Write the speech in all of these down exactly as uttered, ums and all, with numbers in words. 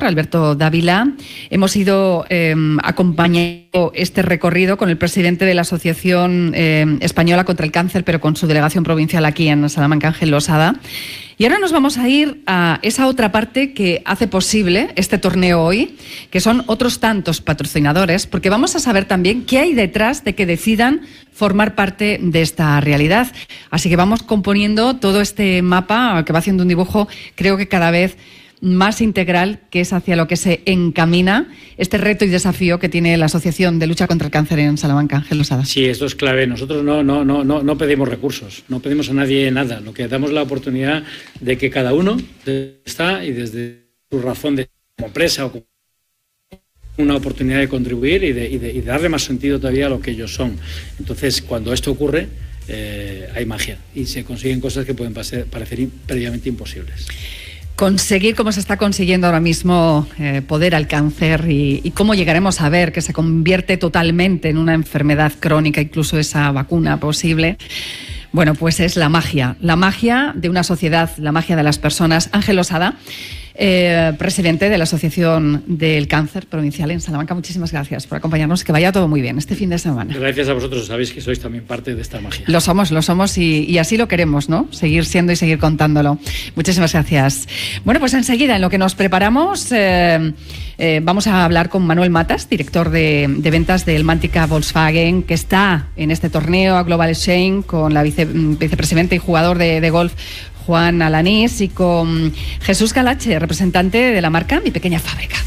Alberto Dávila. Hemos ido eh, acompañando este recorrido con el presidente de la Asociación eh, Española contra el Cáncer, pero con su delegación provincial aquí en Salamanca, Ángel Losada. Y ahora nos vamos a ir a esa otra parte que hace posible este torneo hoy, que son otros tantos patrocinadores, porque vamos a saber también qué hay detrás de que decidan formar parte de esta realidad. Así que vamos componiendo todo este mapa que va haciendo un dibujo, creo que cada vez más integral, que es hacia lo que se encamina este reto y desafío que tiene la Asociación de Lucha contra el Cáncer en Salamanca. Ángel Losada. Sí, esto es clave. Nosotros no, no, no, no, no pedimos recursos, no pedimos a nadie nada. Lo que damos la oportunidad de que cada uno está y desde su razón de como empresa o como una oportunidad de contribuir y de, y, de, y de darle más sentido todavía a lo que ellos son. Entonces, cuando esto ocurre, eh, hay magia y se consiguen cosas que pueden parecer, parecer previamente imposibles. Conseguir, como se está consiguiendo ahora mismo, eh, poder al cáncer y, y cómo llegaremos a ver que se convierte totalmente en una enfermedad crónica, incluso esa vacuna posible. Bueno, pues es la magia, la magia de una sociedad, la magia de las personas. Ángel Losada, eh, presidente de la Asociación del Cáncer Provincial en Salamanca, muchísimas gracias por acompañarnos. Que vaya todo muy bien este fin de semana. Gracias a vosotros, sabéis que sois también parte de esta magia. Lo somos, lo somos y, y así lo queremos, ¿no? Seguir siendo y seguir contándolo. Muchísimas gracias. Bueno, pues enseguida, en lo que nos preparamos, eh, eh, vamos a hablar con Manuel Matas, director de, de ventas del Mantica Volkswagen, que está en este torneo a Global Exchange con la vice, vicepresidenta y jugador de, de golf, Juan Alanís, y con Jesús Galache, representante de la marca Mi Pequeña Fábrica.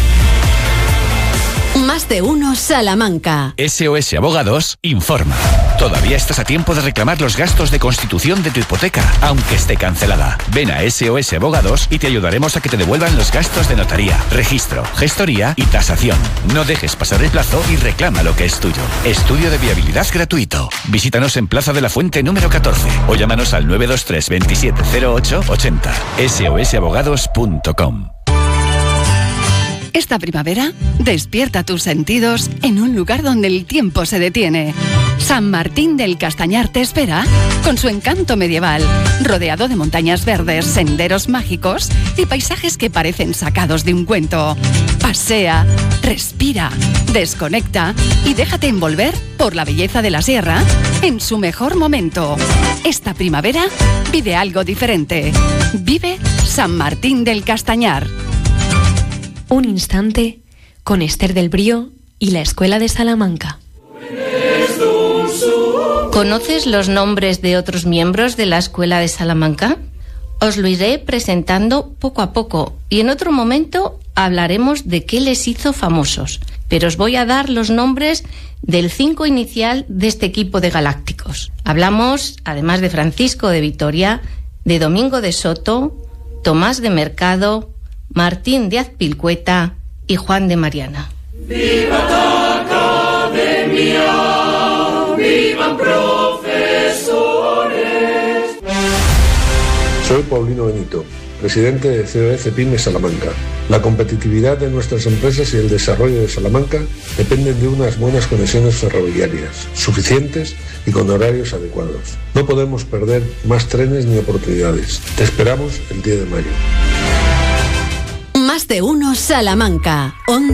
Más de uno Salamanca. S O S Abogados informa. Todavía estás a tiempo de reclamar los gastos de constitución de tu hipoteca, aunque esté cancelada. Ven a S O S Abogados y te ayudaremos a que te devuelvan los gastos de notaría, registro, gestoría y tasación. No dejes pasar el plazo y reclama lo que es tuyo. Estudio de viabilidad gratuito. Visítanos en Plaza de la Fuente número catorce o llámanos al nueve dos tres, veintisiete cero ocho, ochenta. S O S abogados punto com. Esta primavera, despierta tus sentidos en un lugar donde el tiempo se detiene. San Martín del Castañar te espera con su encanto medieval, rodeado de montañas verdes, senderos mágicos y paisajes que parecen sacados de un cuento. Pasea, respira, desconecta y déjate envolver por la belleza de la sierra en su mejor momento. Esta primavera, vive algo diferente. Vive San Martín del Castañar. Un instante con Esther del Brío y la Escuela de Salamanca. ¿Conoces los nombres de otros miembros de la Escuela de Salamanca? Os lo iré presentando poco a poco y en otro momento hablaremos de qué les hizo famosos. Pero os voy a dar los nombres del cinco inicial de este equipo de galácticos. Hablamos, además de Francisco de Vitoria, de Domingo de Soto, Tomás de Mercado, Martín de Azpilcueta y Juan de Mariana. ¡Viva la academia! ¡Vivan profesores! Soy Paulino Benito, presidente de C O E Cepyme Salamanca. La competitividad de nuestras empresas y el desarrollo de Salamanca dependen de unas buenas conexiones ferroviarias, suficientes y con horarios adecuados. No podemos perder más trenes ni oportunidades. Te esperamos el diez de mayo. Más de uno Salamanca. Onda